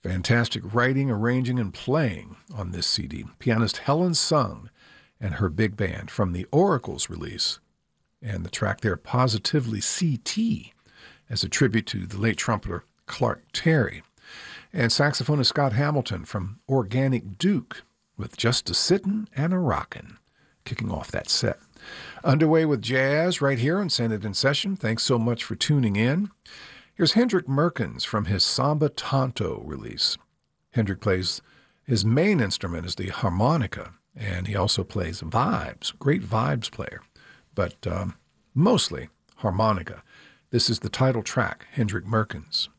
Fantastic writing, arranging, and playing on this CD. Pianist Helen Sung and her big band from the Oracles release. And the track there, Positively CT, as a tribute to the late trumpeter Clark Terry. And saxophonist Scott Hamilton from Organic Duke with Just a Sittin' and a Rockin', kicking off that set. Underway with jazz right here on Send It in Session. Thanks so much for tuning in. Here's Hendrik Merkens from his Samba Tanto release. Hendrik plays, his main instrument is the harmonica, and he also plays vibes, great vibes player, but mostly harmonica. This is the title track, Hendrik Merkens.